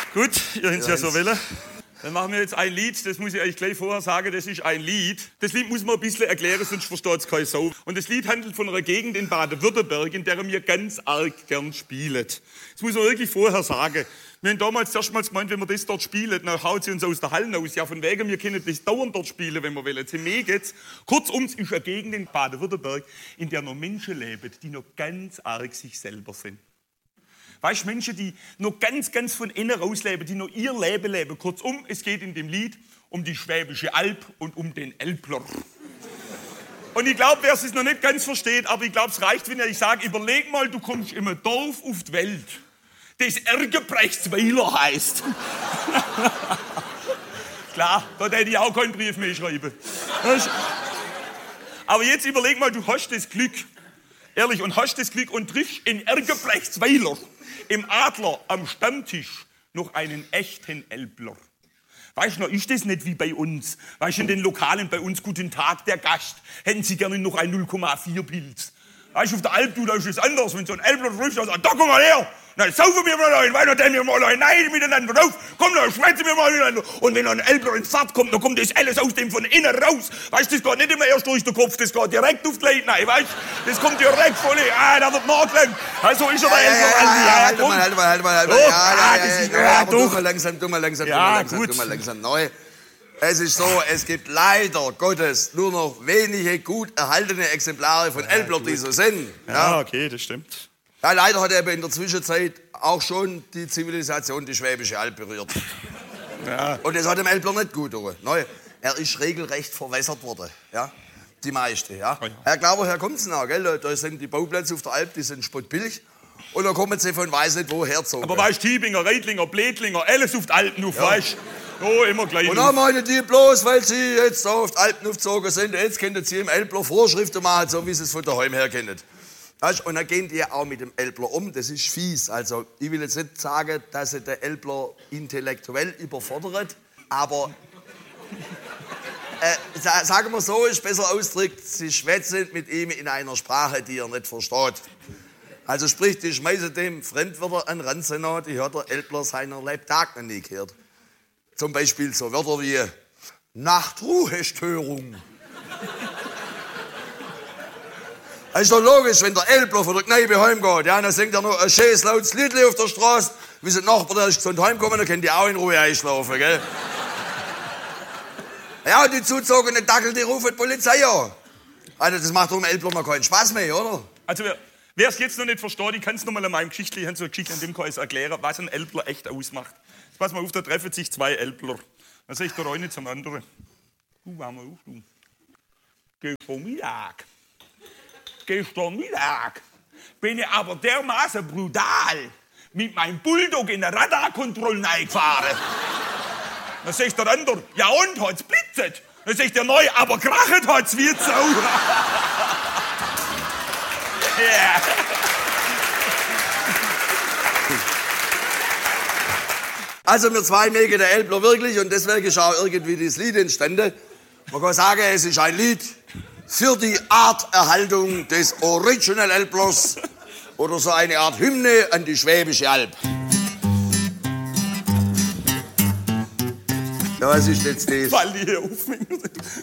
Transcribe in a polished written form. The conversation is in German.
Gut, ihr habt es ja so wollen. Dann machen wir jetzt ein Lied, das muss ich euch gleich vorher sagen, das ist ein Lied. Das Lied muss man ein bisschen erklären, sonst versteht es kein Sau. Und das Lied handelt von einer Gegend in Baden-Württemberg, in der wir ganz arg gern spielen. Das muss man wirklich vorher sagen. Wir haben damals erstmals gemeint, wenn wir das dort spielen, dann haut sie uns aus der Halle aus. Ja, von wegen, wir können das dauernd dort spielen, wenn wir wollen. Zum mehr geht's. Kurzum, es ist eine Gegend in Baden-Württemberg, in der noch Menschen leben, die noch ganz arg sich selber sind. Weißt du, Menschen, die noch ganz, ganz von innen raus leben, die noch ihr Leben leben. Kurzum, es geht in dem Lied um die Schwäbische Alb und um den Elbler. Und ich glaube, wer es noch nicht ganz versteht, aber ich glaube, es reicht, wenn ich sage, überleg mal, du kommst in einem Dorf auf die Welt, das Ergebrechtsweiler heißt. Klar, da hätte ich auch keinen Brief mehr schreiben. Aber jetzt überleg mal, du hast das Glück, ehrlich, und hast das Glück und triffst in Ergebrechtsweiler im Adler am Stammtisch noch einen echten Elbler. Weißt du, noch ist das nicht wie bei uns. Weißt du, in den Lokalen bei uns, guten Tag, der Gast, hätten Sie gerne noch ein 0,4 Pilz. Weißt du, auf der Alp, da ist es anders, wenn so ein Elbler trifft, dann sagt, da komm mal her, na, saufen wir mal ein, weiter denn wir mal ein, nein, miteinander drauf, komm, da schwätzen wir mal miteinander. Und wenn ein Elbler ins Fahrt kommt, dann kommt das alles aus dem von innen raus. Weißt du, das geht nicht immer erst durch den Kopf, das geht direkt auf die Leute rein, weißt du, das kommt direkt voll, da wird nachgelangt. Also ist er der Elbler. Halt mal. Du mal langsam. Neu. Es ist so, es gibt leider Gottes nur noch wenige gut erhaltene Exemplare von Elbler, die so sind. Ja, okay, das stimmt. Ja, leider hat er in der Zwischenzeit auch schon die Zivilisation, die Schwäbische Alb, berührt. Ja. Und das hat dem Elbler nicht gut getan. Er ist regelrecht verwässert worden. Ja? Die meiste. Ja? Oh ja. Herr Glauber, woher kommt's denn auch? Gell? Da sind die Bauplätze auf der Alp, die sind spottbillig. Und da kommen sie von weiß nicht woher gezogen. Aber weißt du, Tiebinger, Reitlinger, Blätlinger, alles auf die Alpen auf, weißt du? Oh, immer gleich. Und dann meinen die bloß, weil sie jetzt so auf die Alpen aufgezogen sind, jetzt können sie im Elbler Vorschriften machen, so wie sie es von daheim her kennen. Weißt, und dann gehen die auch mit dem Elbler um, das ist fies. Also ich will jetzt nicht sagen, dass sie den Elbler intellektuell überfordert, aber sagen wir so, ist besser ausgedrückt, sie schwätzen mit ihm in einer Sprache, die er nicht versteht. Also sprich, die schmeißen dem Fremdwörter an Ranzen an, die hat der Elbler seiner Lebtag noch nie gehört. Zum Beispiel so Wörter wie Nachtruhestörung. Das ist doch logisch, wenn der Elbler von der Kneipe heimgeht, ja, dann singt er noch ein schönes lautes Liedli auf der Straße. Wie der Nachbar, der ist gesund heimgekommen, dann können die auch in Ruhe einschlafen, gell? Ja, und die zuzogenen Dackel, die rufen die Polizei an. Also das macht dem Elbler noch keinen Spaß mehr, oder? Also wer es jetzt noch nicht versteht, ich kann es noch mal an meinem Geschichtli, so eine Geschichte an dem Kreis erklären, was ein Elbler echt ausmacht. Pass mal auf, da treffen sich zwei Elbler. Dann sag ich der eine zum anderen. Du, warte mal auf, du. Gestern Mittag bin ich aber dermaßen brutal mit meinem Bulldog in der Radarkontrolle eingefahren. Dann sagt der andere, ja und, hat's blitzet? Dann sagt der Neue, aber krachet hat's wie Sau. Yeah. Also wir zwei mögen der Elbler wirklich und deswegen ist auch irgendwie das Lied entstanden. Man kann sagen, es ist ein Lied für die Arterhaltung des Original Elblers oder so eine Art Hymne an die Schwäbische Alb. Ja, was ist jetzt das? Weil die hier aufnehmen.